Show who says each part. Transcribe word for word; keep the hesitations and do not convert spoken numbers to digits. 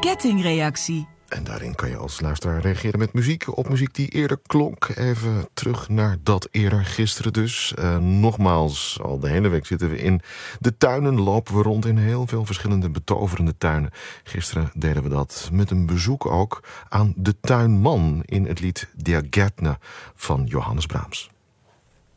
Speaker 1: kettingreactie.
Speaker 2: En daarin kan je als luisteraar reageren met muziek op muziek die eerder klonk. Even terug naar dat eerder, gisteren dus. Uh, nogmaals, al de hele week zitten we in de tuinen, lopen we rond in heel veel verschillende betoverende tuinen. Gisteren deden we dat met een bezoek ook aan de tuinman in het lied Der Gärtner van Johannes Brahms.